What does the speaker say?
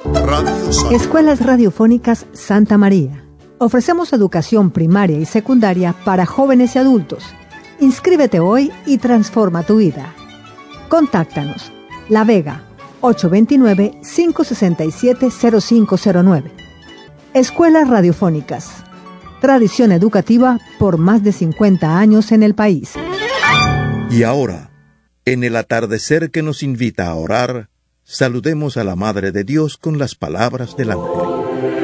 Radio Santa. Escuelas Radiofónicas Santa María. Ofrecemos educación primaria y secundaria para jóvenes y adultos. Inscríbete hoy y transforma tu vida. Contáctanos. La Vega, 829-567-0509. Escuelas Radiofónicas. Tradición educativa por más de 50 años en el país. Y ahora, en el atardecer que nos invita a orar, saludemos a la Madre de Dios con las palabras del ángel.